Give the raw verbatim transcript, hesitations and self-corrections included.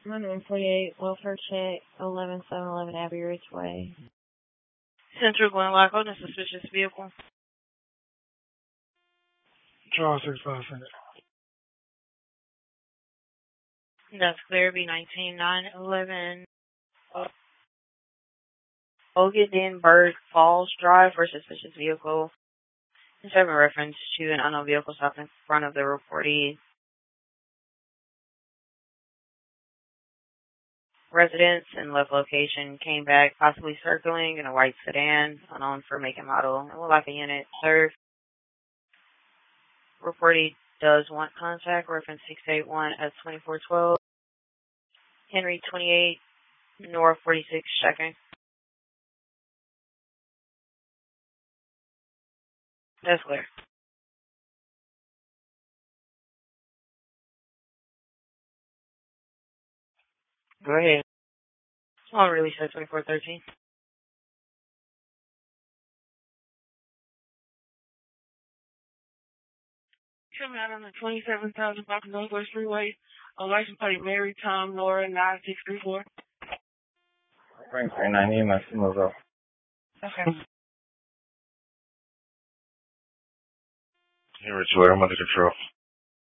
one forty-eight Welfare Check, eleven seven eleven Abbey Ridge Way. Central Glen Lock, holding a suspicious vehicle. Charles six five six. That's clear, B nineteen nine eleven. Ogedenburg Falls Drive for suspicious vehicle. This having reference to an unknown vehicle stopped in front of the reportee residence and left location, came back, possibly circling in a white sedan, unknown for make and model. It looked like a unit served. Reportee does want contact, reference six eight one S twenty-four twelve. Henry twenty-eight, North forty-six, checking. That's clear. Go ahead. I'll release that twenty-four thirteen. Coming out on the twenty-seven thousand block of Northwest Freeway, a license plate Mary Tom Laura nine six three four. Frank three ninety, Maximo's up. Okay. Hey, Rich, I'm under control.